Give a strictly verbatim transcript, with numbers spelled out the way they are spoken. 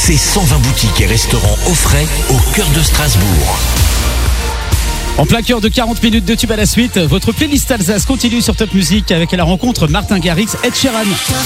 c'est cent vingt boutiques et restaurants au frais au cœur de Strasbourg. En plein cœur de quarante minutes de tube à la suite, votre playlist Alsace continue sur Top Music avec la rencontre Martin Garrix et Ed Sheeran.